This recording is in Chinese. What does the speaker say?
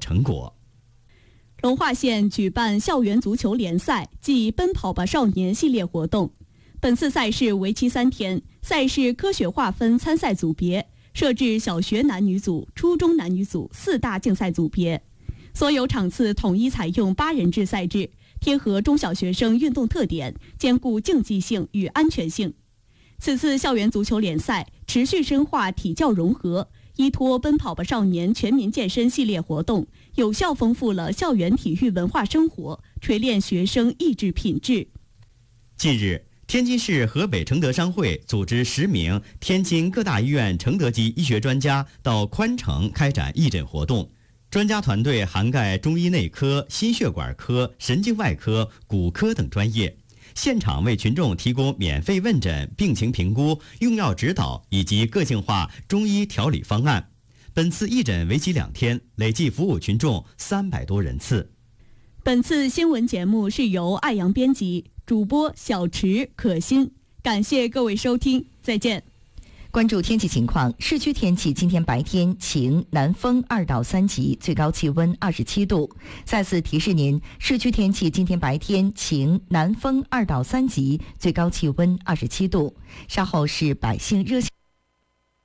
成果。 龙华县举办校园足球联赛暨奔跑吧少年系列活动。本次赛事为期3天，赛事科学划分参赛组别，设置小学男女组、初中男女组4大竞赛组别。所有场次统一采用8人制赛制，贴合中小学生运动特点，兼顾竞技性与安全性。此次校园足球联赛持续深化体教融合，依托奔跑吧少年全民健身系列活动，有效丰富了校园体育文化生活，锤炼学生意志品质。 近日，天津市河北承德商会组织10名天津各大医院承德级医学专家到宽城开展义诊活动。专家团队涵盖中医内科、心血管科、神经外科、骨科等专业，现场为群众提供免费问诊、病情评估、用药指导以及个性化中医调理方案。本次义诊为期2天，累计服务群众300多人次。 本次新闻节目是由艾阳编辑，主播小池、可心。感谢各位收听，再见。 关注天气情况，市区天气今天白天晴，南风2到3级，最高气温27度。再次提示您，市区天气今天白天晴，南风2到3级，最高气温27度。稍后是百姓热线。